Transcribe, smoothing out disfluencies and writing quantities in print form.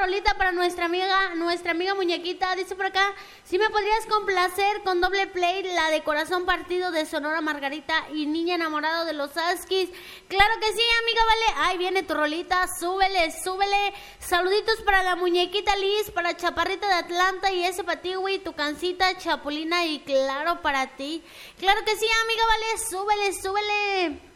rolita para nuestra amiga Muñequita. Dice por acá, si me podrías complacer con doble play la de Corazón Partido de Sonora Margarita y Niña Enamorado de los Askis. Claro que sí, amiga, vale. Ahí viene tu rolita, súbele. Saluditos para la Muñequita Liz, para Chaparrita de Atlanta y ese para ti, güey, tu cancita Chapulina y claro para ti. Claro que sí, amiga, vale, súbele.